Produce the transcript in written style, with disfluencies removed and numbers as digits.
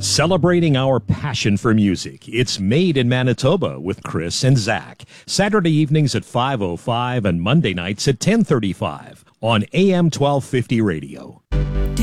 Celebrating our passion for music. It's Made in Manitoba with Chris and Zach. Saturday evenings at 5:05 and Monday nights at 10:35 on AM 1250 radio.